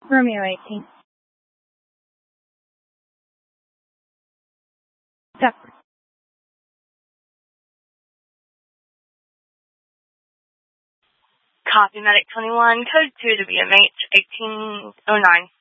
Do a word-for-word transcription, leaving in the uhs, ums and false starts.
Romeo eighteen. Duck. Copy, Medic twenty-one, code two to B M H eighteen oh nine.